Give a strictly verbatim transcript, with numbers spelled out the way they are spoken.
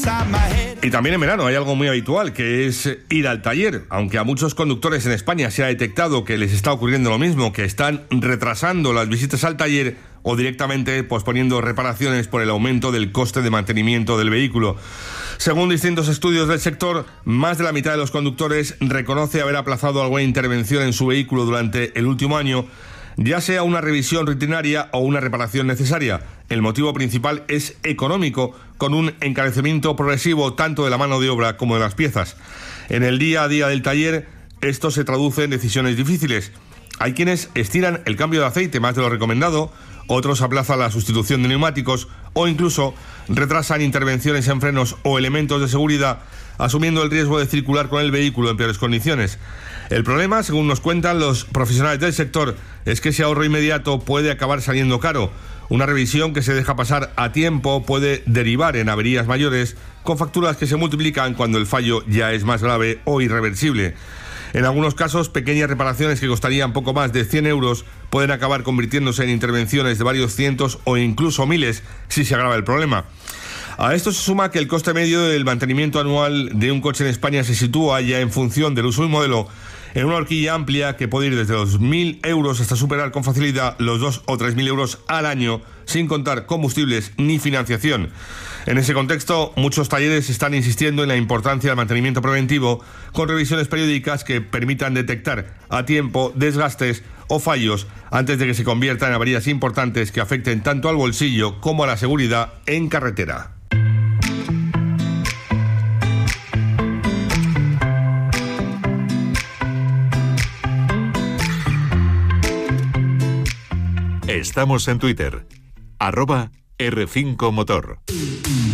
Y también en verano hay algo muy habitual, que es ir al taller. Aunque a muchos conductores en España se ha detectado que les está ocurriendo lo mismo, que están retrasando las visitas al taller o directamente posponiendo reparaciones por el aumento del coste de mantenimiento del vehículo. Según distintos estudios del sector, más de la mitad de los conductores reconoce haber aplazado alguna intervención en su vehículo durante el último año, ya sea una revisión rutinaria o una reparación necesaria. El motivo principal es económico, con un encarecimiento progresivo tanto de la mano de obra como de las piezas. En el día a día del taller, esto se traduce en decisiones difíciles. Hay quienes estiran el cambio de aceite más de lo recomendado, otros aplazan la sustitución de neumáticos o incluso retrasan intervenciones en frenos o elementos de seguridad, asumiendo el riesgo de circular con el vehículo en peores condiciones. El problema, según nos cuentan los profesionales del sector, es que ese ahorro inmediato puede acabar saliendo caro. Una revisión que se deja pasar a tiempo puede derivar en averías mayores, con facturas que se multiplican cuando el fallo ya es más grave o irreversible. En algunos casos, pequeñas reparaciones que costarían poco más de cien euros pueden acabar convirtiéndose en intervenciones de varios cientos o incluso miles si se agrava el problema. A esto se suma que el coste medio del mantenimiento anual de un coche en España se sitúa ya en función del uso y modelo en una horquilla amplia que puede ir desde los mil euros hasta superar con facilidad los dos o tres mil euros al año, sin contar combustibles ni financiación. En ese contexto, muchos talleres están insistiendo en la importancia del mantenimiento preventivo, con revisiones periódicas que permitan detectar a tiempo desgastes o fallos antes de que se conviertan en averías importantes que afecten tanto al bolsillo como a la seguridad en carretera. Estamos en Twitter, arroba erre cinco Motor.